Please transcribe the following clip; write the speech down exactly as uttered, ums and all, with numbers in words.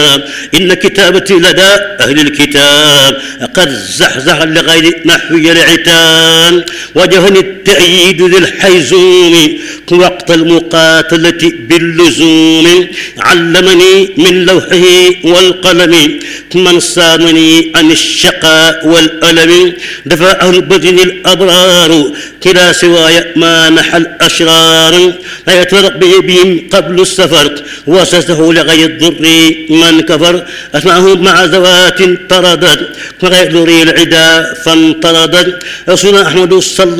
إن كتابتي لدى أهل الكتاب قد زحزح لغير نحوي العتاب وجهني التأييد ذي الحيزوم وقت المقاتلة باللزوم علمني من لوحه والقلم من صانني عن الشقاء والألم دفع أهل بدن الأبرار كلا سواي ما نحى الأشرار لا يتفرق بهم قبل السفر وسسه لغير الضر من كفر أسمعه مع زوات طردت وغير العدا فانطردت رسول أحمد صلى